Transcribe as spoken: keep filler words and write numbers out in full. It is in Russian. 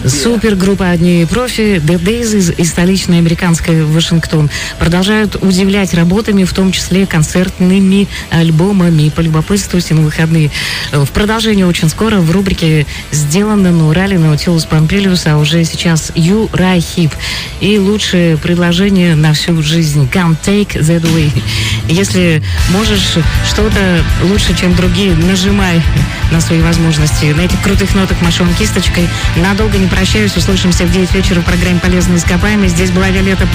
Супергруппа «Одни профи» Dead Days из, из столичной американской Вашингтон продолжают удивлять работами, в том числе концертными альбомами. Полюбопытствуйте на выходные. В продолжение очень скоро в рубрике «Сделано на Урале» Наутилус Помпилиус, а уже сейчас You Right Hip. И лучшее предложение на всю жизнь Can't Take That Away. Если можешь что-то лучше, чем другие, нажимай на свои возможности. На этих крутых нотах машу вам кисточкой. Надолго не прощаюсь. Услышимся в девять вечера в программе «Полезные ископаемые». Здесь была Виолетта